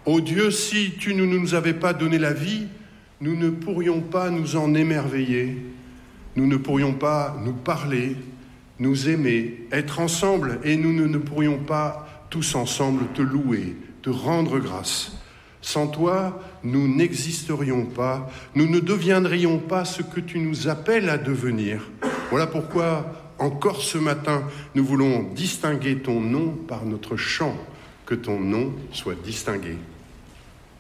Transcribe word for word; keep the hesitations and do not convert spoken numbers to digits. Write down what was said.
Ô Dieu, si tu ne nous avais pas donné la vie, nous ne pourrions pas nous en émerveiller, nous ne pourrions pas nous parler, nous aimer, être ensemble, et nous ne, ne pourrions pas tous ensemble te louer, te rendre grâce. Sans toi, nous n'existerions pas, nous ne deviendrions pas ce que tu nous appelles à devenir. Voilà pourquoi, encore ce matin, nous voulons distinguer ton nom par notre chant, que ton nom soit distingué.